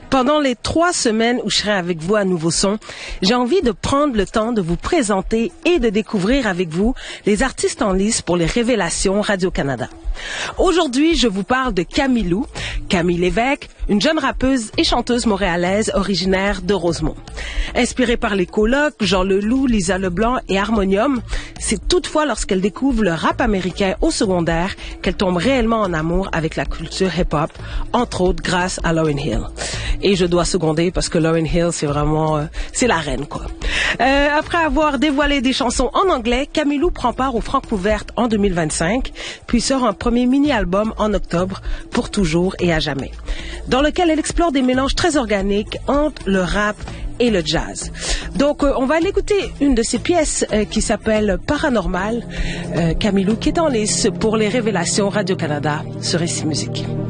Pendant les 3 semaines où je serai avec vous à Nouveau Son, j'ai envie de prendre le temps de vous présenter et de découvrir avec vous les artistes en lice pour les révélations Radio-Canada. Aujourd'hui, je vous parle de Camilou, Camille Lévesque, une jeune rappeuse et chanteuse montréalaise originaire de Rosemont. Inspirée par les colocs, Jean Leloup, Lisa Leblanc et Harmonium, c'est toutefois lorsqu'elle découvre le rap américain au secondaire qu'elle tombe réellement en amour avec la culture hip-hop, entre autres grâce à Lauryn Hill. Et je dois seconder parce que Lauryn Hill, c'est vraiment, c'est la reine, quoi. Après avoir dévoilé des chansons en anglais, Camilou prend part au Francouverte en 2025, puis sort un premier mini-album en octobre, Pour toujours et à jamais, dans lequel elle explore des mélanges très organiques entre le rap et le jazz. Donc, on va aller écouter une de ses pièces qui s'appelle Paranormal. Camilou qui est en lice pour les révélations Radio-Canada sur Ici Musique.